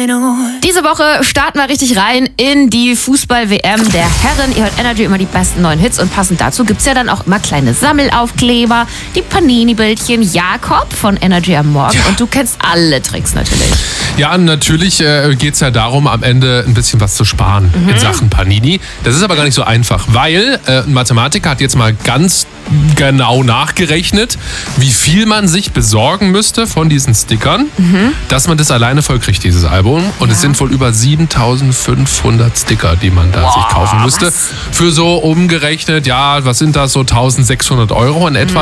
Diese Woche starten wir richtig rein in die Fußball-WM der Herren. Ihr hört Energy, immer die besten neuen Hits und passend dazu gibt's ja dann auch immer kleine Sammelaufkleber, die Panini-Bildchen, Jakob von Energy am Morgen und du kennst alle Tricks natürlich. Ja, natürlich geht's ja darum, am Ende ein bisschen was zu sparen in Sachen Panini. Das ist aber gar nicht so einfach, weil ein Mathematiker hat jetzt mal ganz genau nachgerechnet, wie viel man sich besorgen müsste von diesen Stickern, dass man das alleine vollkriegt, dieses Album. Und es sind wohl über 7.500 Sticker, die man da sich kaufen müsste. Für so umgerechnet, ja, was sind das, so 1.600 € in etwa.